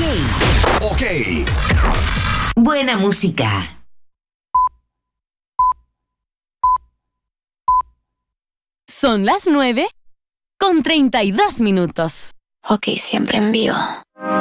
Ok. Buena música. Son las 9:32. Ok, siempre en vivo.